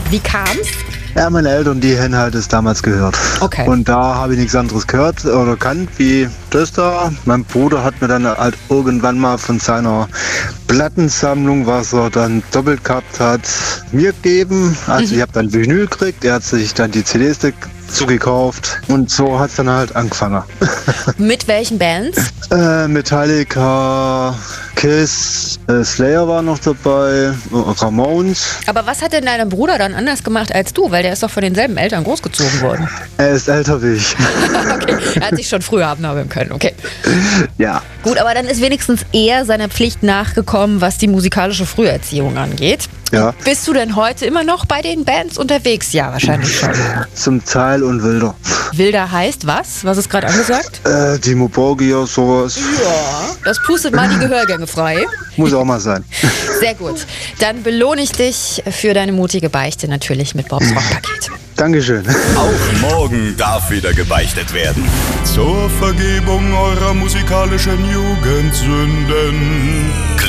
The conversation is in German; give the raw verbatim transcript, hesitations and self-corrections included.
Wie kam's? Ja, meine Eltern, die haben halt das damals gehört. Okay. Und da habe ich nichts anderes gehört oder kannt wie das da. Mein Bruder hat mir dann halt irgendwann mal von seiner Plattensammlung, was er dann doppelt gehabt hat, mir gegeben. Also Mhm. ich habe dann Vinyl gekriegt, er hat sich dann die C Ds zugekauft und so hat es dann halt angefangen. Mit welchen Bands? äh, Metallica, Kiss, äh, Slayer war noch dabei, Ramones. Aber was hat denn dein Bruder dann anders gemacht als du? Weil der ist doch von denselben Eltern großgezogen worden. Er ist älter wie ich. Okay, er hat sich schon früher abnabeln können, okay. Ja. Gut, aber dann ist wenigstens er seiner Pflicht nachgekommen, was die musikalische Früherziehung angeht. Ja. Bist du denn heute immer noch bei den Bands unterwegs? Ja, wahrscheinlich schon. Zum Teil und wilder. Wilder heißt was? Was ist gerade angesagt? Äh, Timo Borgia, sowas. Ja, das pustet mal die Gehörgänge frei. Muss auch mal sein. Sehr gut. Dann belohne ich dich für deine mutige Beichte natürlich mit Bobs Rockpaket. Dankeschön. Auch morgen darf wieder gebeichtet werden. Zur Vergebung eurer musikalischen Jugendsünden.